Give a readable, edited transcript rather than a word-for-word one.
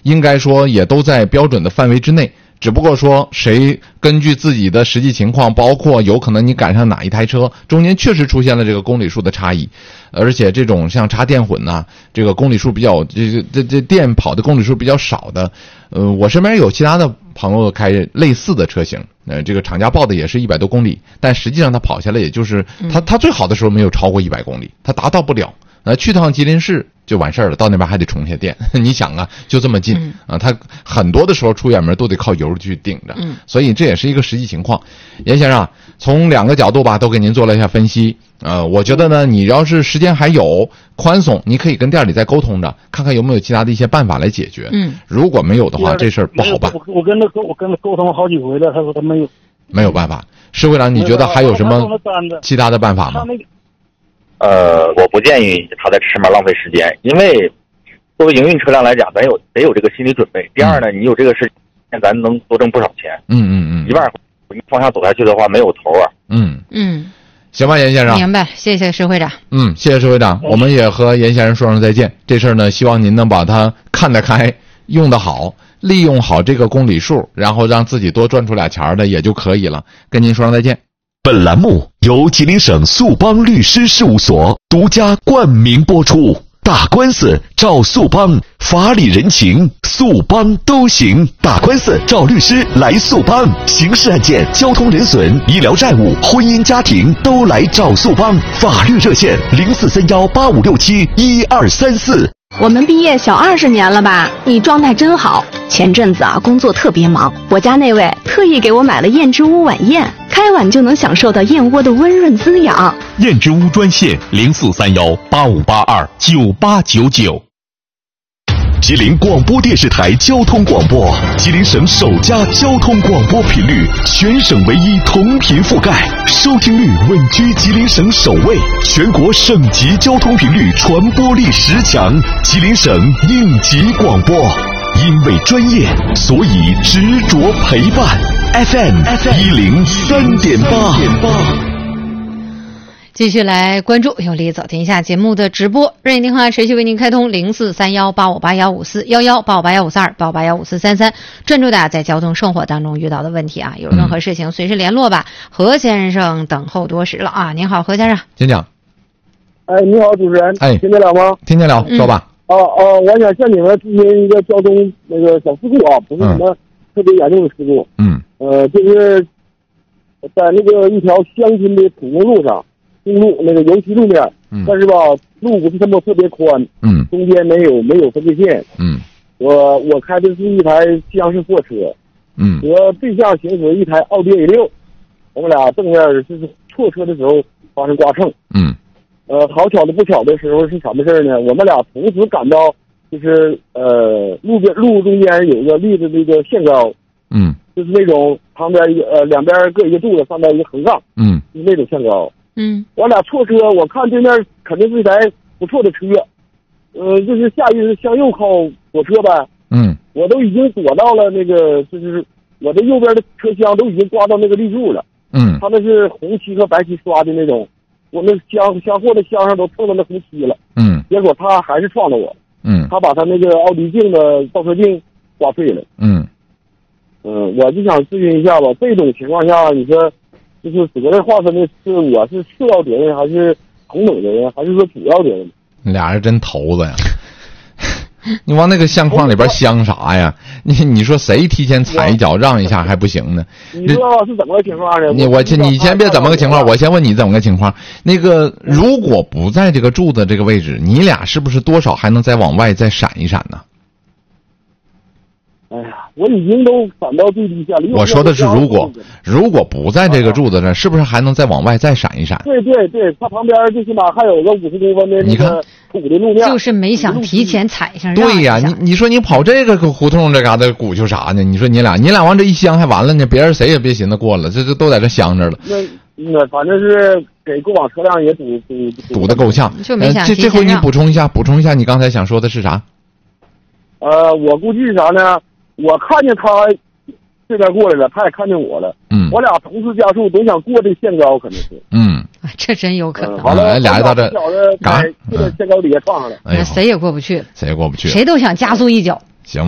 应该说也都在标准的范围之内。只不过说谁根据自己的实际情况，包括有可能你赶上哪一台车，中间确实出现了这个公里数的差异，而且这种像插电混呐，这个公里数比较这电跑的公里数比较少的，我身边有其他的朋友开类似的车型，这个厂家报的也是100多公里，但实际上他跑下来也就是他最好的时候没有超过100公里，他达到不了。去趟吉林市就完事儿了，到那边还得充下电。你想啊，就这么近啊，他很多的时候出远门都得靠油去顶着，所以这也是一个实际情况。严先生，从2个角度吧，都给您做了一下分析。我觉得呢，你要是时间还有宽松，你可以跟店里再沟通着，看看有没有其他的一些办法来解决。如果没有的话，这事儿不好办。 我跟他沟通好几回了，他说他没有办法。石会长，你觉得还有什么其他的办法吗？ 我不建议他在上面浪费时间，因为作为营运车辆来讲，咱得有这个心理准备。第二呢，你有这个事情，咱能多挣不少钱。1万方向走下去的话，没有头啊。 行吧，严先生。 明白，谢谢石会长。 谢谢石会长，我们也和严先生说声再见。这事儿呢，希望您能把它看得开，用得好，利用好这个公里数，然后让自己多赚出俩钱的也就可以了。跟您说声再见。 本栏目由吉林省速邦律师事务所独家冠名播出。打官司找速邦，法理人情速邦都行。打官司找律师来速邦，刑事案件、交通人损、医疗债务、婚姻家庭都来找速邦。法律热线043185671234。 我们毕业小20年了吧？你状态真好。前阵子工作特别忙，我家那位特意给我买了燕之屋晚宴，开碗就能享受到燕窝的温润滋养。 燕之屋专线043185829899。 吉林广播电视台交通广播，吉林省首家交通广播频率，全省唯一同频覆盖，收听率稳居吉林省首位，全国省级交通频率传播力10强，吉林省应急广播。因为专业，所以执着陪伴。FM 103.8。 继续来关注有理走天下节目的直播，热线电话持续为您开通04318581541188155288154333，专注大家在交通生活当中遇到的问题啊，有任何事情随时联络吧。何先生等候多时了啊，您好，何先生， 请讲。 你好，主持人，听得了吗？ 听得了，说吧。 我想向你们咨询一个交通那个小事故啊，不是什么特别严重的事故。就是在那个一条乡间的土公路上。公路那个油漆路面，但是吧，路不是特别宽，中间没有分界线，我开的是一台西洋式货车，和对向行驶一台奥迪 A6，我们俩正面就是错车的时候发生刮蹭，好巧的不巧的时候是什么事呢？我们俩同时赶到，就是路中间有一个立的那个限高，就是那种旁边两边各一个柱子，上面一个横杠，就是那种限高。我俩错车，我看对面肯定是一台不错的车，就是下意识向右靠躲车呗。我都已经躲到了那个，就是我的右边的车厢都已经刮到那个立柱了。他那是红漆和白漆刷的那种，我那箱货的箱上都碰到那红漆了。结果他还是撞了我。他把他那个奥迪镜的倒车镜刮碎了。我就想咨询一下吧，这种情况下，你说。就是责任划分的是我是次要责任还是同等责任，还是说主要责任？ 俩人真头子呀！你往那个相框里边镶啥呀？你说谁提前踩一脚让一下还不行呢？ 你说是怎么个情况呢？ 你先别怎么个情况，我先问你怎么个情况。那个如果不在这个柱子这个位置，你俩是不是多少还能再往外再闪一闪呢？ 哎呀，我已经都闪到最低线了。 我说的是如果不在这个柱子上，是不是还能再往外再闪一闪？ 对，它旁边最起码还有个50公分的那个土的路面。 就是没想提前踩上。 对呀，你说你跑这个胡同这嘎达鼓秋啥呢？你说你俩往这一相还完了呢，别人谁也别寻思过了，这都在这相着了。 那反正是给过往车辆也堵得够呛。 就没想提前这回你补充一下，你刚才想说的是啥？ 我估计是啥呢？我看见他这边过来了，他也看见我了。我俩同时加速都想过这限高，可能是。 这真有可能。 完了， 俩人到这嘎，这个限高底下撞上了。 谁也过不去。 谁也过不去。 谁都想加速一脚。